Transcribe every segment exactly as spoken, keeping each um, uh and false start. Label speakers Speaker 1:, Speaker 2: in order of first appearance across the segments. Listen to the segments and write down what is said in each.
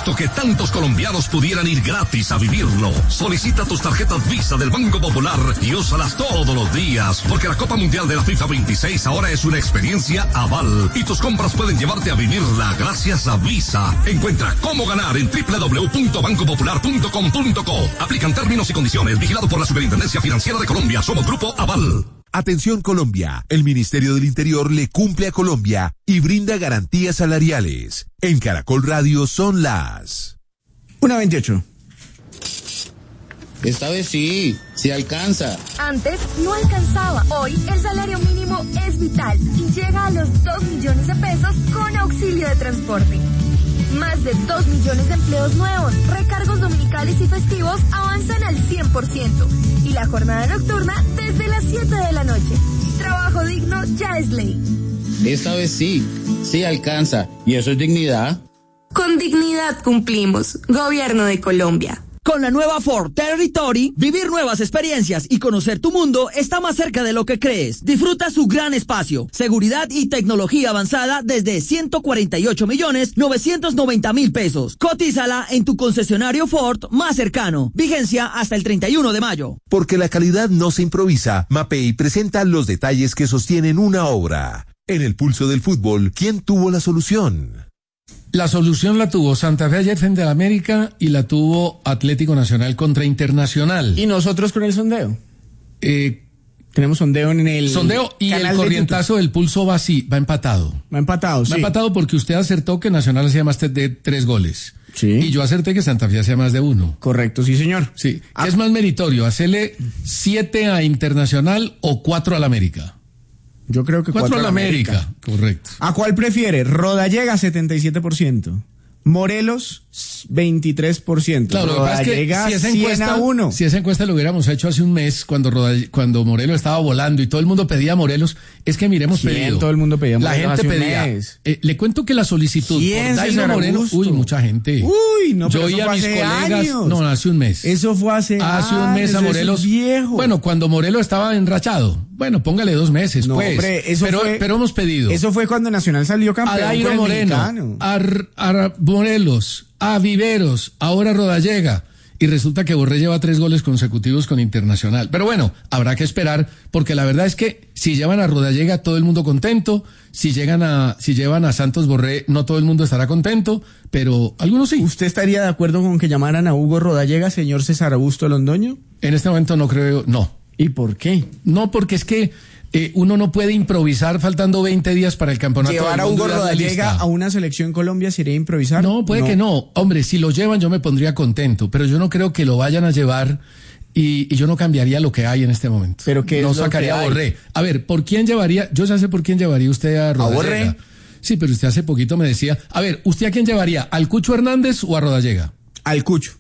Speaker 1: visto que tantos colombianos pudieran ir gratis a vivirlo. Solicita tus tarjetas Visa del Banco Popular y úsalas todos los días, porque la Copa Mundial de la FIFA veintiséis ahora es una experiencia aval y tus compras pueden llevarte a vivirla gracias a Visa. Encuentra cómo ganar en doble u doble u doble u punto banco popular punto com punto co. Aplican términos y condiciones. Vigilado por la Superintendencia Financiera de Colombia. Somos Grupo Aval.
Speaker 2: Atención Colombia, el Ministerio del Interior le cumple a Colombia y brinda garantías salariales. En Caracol Radio son las
Speaker 3: una veintiocho.
Speaker 4: Esta vez sí, sí alcanza.
Speaker 5: Antes no alcanzaba. Hoy el salario mínimo es vital y llega a los dos millones de pesos con auxilio de transporte. Más de dos millones de empleos nuevos, recargos dominicales y festivos avanzan al cien por ciento. Y la jornada nocturna desde las siete de la noche. Trabajo digno ya es ley.
Speaker 4: Esta vez sí, sí alcanza. ¿Y eso es dignidad?
Speaker 6: Con dignidad cumplimos. Gobierno de Colombia.
Speaker 7: Con la nueva Ford Territory, vivir nuevas experiencias y conocer tu mundo está más cerca de lo que crees. Disfruta su gran espacio, seguridad y tecnología avanzada desde ciento cuarenta y ocho millones novecientos noventa mil pesos. Cotízala en tu concesionario Ford más cercano. Vigencia hasta el treinta y uno de mayo.
Speaker 2: Porque la calidad no se improvisa, Mapei presenta los detalles que sostienen una obra. En el pulso del fútbol, ¿quién tuvo la solución?
Speaker 8: La solución la tuvo Santa Fe ayer frente al América y la tuvo Atlético Nacional contra Internacional.
Speaker 3: ¿Y nosotros con el sondeo?
Speaker 8: Eh,
Speaker 3: Tenemos sondeo en el
Speaker 8: sondeo y el corrientazo del pulso va así, va empatado.
Speaker 3: Va empatado, sí.
Speaker 8: Va empatado porque usted acertó que Nacional hacía más de tres goles.
Speaker 3: Sí.
Speaker 8: Y yo acerté que Santa Fe hacía más de uno.
Speaker 3: Correcto, sí, señor.
Speaker 8: Sí.
Speaker 3: Ah.
Speaker 8: ¿Qué es más meritorio? ¿Hacerle siete a Internacional o cuatro al América?
Speaker 3: Yo creo que
Speaker 8: cuatro,
Speaker 3: cuatro
Speaker 8: a la América. América. Correcto.
Speaker 3: ¿A cuál prefiere? Rodallega, setenta y siete por ciento. Morelos, veintitrés por ciento.
Speaker 8: Claro, lo que pasa es que si esa encuesta,
Speaker 3: uno.
Speaker 8: si esa encuesta lo hubiéramos hecho hace un mes, cuando Rodall, cuando Morelos estaba volando y todo el mundo pedía a Morelos, es que miremos
Speaker 3: ¿Quién?
Speaker 8: pedido.
Speaker 3: Todo el mundo pedía a
Speaker 8: La
Speaker 3: Morelos
Speaker 8: gente pedía. Eh, le cuento que la solicitud por Dairo Moreno, uy, mucha gente.
Speaker 3: Uy, no, pero
Speaker 8: yo oí a mis colegas,
Speaker 3: años.
Speaker 8: no, hace un mes.
Speaker 3: Eso fue hace
Speaker 8: Hace
Speaker 3: años,
Speaker 8: un mes a Morelos.
Speaker 3: Viejo.
Speaker 8: Bueno, cuando Morelos estaba enrachado. Bueno, póngale dos meses,
Speaker 3: no,
Speaker 8: pues.
Speaker 3: Hombre, eso
Speaker 8: pero,
Speaker 3: fue,
Speaker 8: pero hemos pedido.
Speaker 3: Eso fue cuando Nacional salió campeón.
Speaker 8: A Dairo Moreno, a, a Morelos, a Viveros, ahora Rodallega. Y resulta que Borré lleva tres goles consecutivos con Internacional. Pero bueno, habrá que esperar, porque la verdad es que si llevan a Rodallega, todo el mundo contento. Si llegan a, si llevan a Santos Borré, no todo el mundo estará contento, pero algunos sí.
Speaker 3: ¿Usted estaría de acuerdo con que llamaran a Hugo Rodallega, señor César Augusto Londoño?
Speaker 8: En este momento no creo, no.
Speaker 3: ¿Y por qué?
Speaker 8: No, porque es que eh, uno no puede improvisar faltando veinte días para el campeonato.
Speaker 3: ¿Llevar a Hugo Rodallega a una selección Colombia sería improvisar?
Speaker 8: No, puede no. que no. Hombre, si lo llevan yo me pondría contento, pero yo no creo que lo vayan a llevar y, y yo no cambiaría lo que hay en este momento.
Speaker 3: ¿Pero qué
Speaker 8: no
Speaker 3: es lo
Speaker 8: sacaría
Speaker 3: que
Speaker 8: a Borré. A ver, ¿por quién llevaría? Yo ya sé por quién llevaría usted a Rodallega. ¿A Borré? Sí, pero usted hace poquito me decía, a ver, ¿usted a quién llevaría? ¿Al Cucho Hernández o a Rodallega?
Speaker 3: Al Cucho.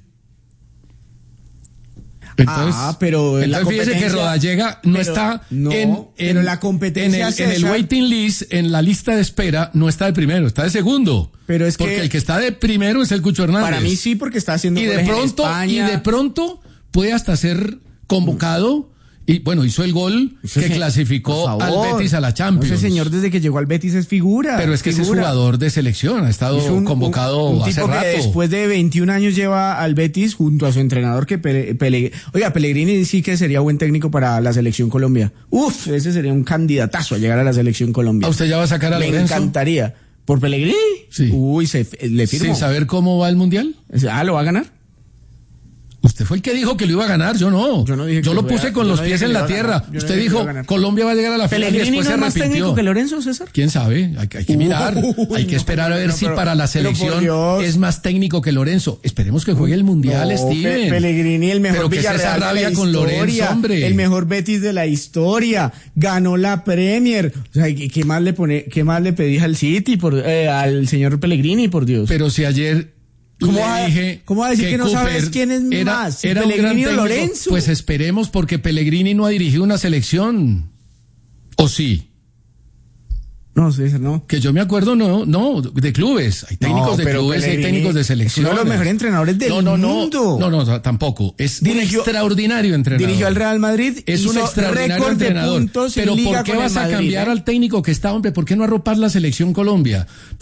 Speaker 8: Entonces,
Speaker 3: ah, pero
Speaker 8: entonces
Speaker 3: la
Speaker 8: fíjese que Rodallega no
Speaker 3: pero,
Speaker 8: está
Speaker 3: no,
Speaker 8: en, en
Speaker 3: pero la competencia
Speaker 8: en el, en el waiting list, en la lista de espera, no está de primero, está de segundo.
Speaker 3: Pero es
Speaker 8: porque
Speaker 3: que
Speaker 8: el que está de primero es el Cucho Hernández.
Speaker 3: Para mí sí, porque está haciendo
Speaker 8: y de pronto y de pronto puede hasta ser convocado. Y bueno, hizo el gol que
Speaker 3: sí,
Speaker 8: clasificó al Betis a la Champions.
Speaker 3: No, ese señor desde que llegó al Betis es figura.
Speaker 8: Pero es que
Speaker 3: figura.
Speaker 8: ese es jugador de selección, ha estado un, convocado
Speaker 3: un, un
Speaker 8: hace
Speaker 3: tipo
Speaker 8: rato.
Speaker 3: Que después de veintiún años lleva al Betis junto a su entrenador que Pele, Pele, oiga, Pellegrini sí que sería buen técnico para la selección Colombia. Uf, ese sería un candidatazo a llegar a la selección Colombia.
Speaker 8: ¿A usted ya va a sacar a
Speaker 3: Me
Speaker 8: Lorenzo?
Speaker 3: Me encantaría. ¿Por Pellegrini?
Speaker 8: Sí.
Speaker 3: Uy, se, le firmo.
Speaker 8: ¿Sin saber cómo va el Mundial?
Speaker 3: Ah, ¿lo va a ganar?
Speaker 8: Usted fue el que dijo que lo iba a ganar, yo no.
Speaker 3: Yo no dije que
Speaker 8: Yo lo puse
Speaker 3: a,
Speaker 8: con los
Speaker 3: no
Speaker 8: pies en la tierra. Usted
Speaker 3: no
Speaker 8: dijo, Colombia va a llegar a la final y después
Speaker 3: no
Speaker 8: se
Speaker 3: es más
Speaker 8: arrepintió.
Speaker 3: técnico que Lorenzo, César?
Speaker 8: ¿Quién sabe? Hay, hay que mirar.
Speaker 3: Uh,
Speaker 8: hay que esperar
Speaker 3: no,
Speaker 8: a ver
Speaker 3: no,
Speaker 8: si
Speaker 3: pero,
Speaker 8: para la selección es más técnico que Lorenzo. Esperemos que juegue el Mundial,
Speaker 3: no,
Speaker 8: Steven.
Speaker 3: Pellegrini, el mejor
Speaker 8: pero
Speaker 3: Villarreal
Speaker 8: que esa rabia
Speaker 3: de la
Speaker 8: con
Speaker 3: historia,
Speaker 8: Lorenzo, hombre.
Speaker 3: El mejor Betis de la historia. Ganó la Premier. O sea, ¿qué más le pone, qué más le pedís al City, por, eh, al señor Pellegrini, por Dios?
Speaker 8: Pero si ayer...
Speaker 3: ¿Cómo va,
Speaker 8: dije
Speaker 3: ¿Cómo va a decir que, que no
Speaker 8: Cooper
Speaker 3: sabes quién es
Speaker 8: era,
Speaker 3: más? Si
Speaker 8: era
Speaker 3: Pellegrini
Speaker 8: un
Speaker 3: o Lorenzo.
Speaker 8: Pues esperemos, porque Pellegrini no ha dirigido una selección. ¿O sí?
Speaker 3: No, César, no.
Speaker 8: Que yo me acuerdo, no, no, de clubes. Hay técnicos no, de clubes y hay técnicos de selección.
Speaker 3: Es uno de los mejores entrenadores del
Speaker 8: no, no, no,
Speaker 3: mundo.
Speaker 8: No, no, no, tampoco. Es dirigió, un extraordinario entrenador.
Speaker 3: Dirigió al Real Madrid.
Speaker 8: Es un extraordinario entrenador. Pero ¿por qué vas a cambiar al técnico que está, hombre? ¿Por qué no arropar la selección Colombia?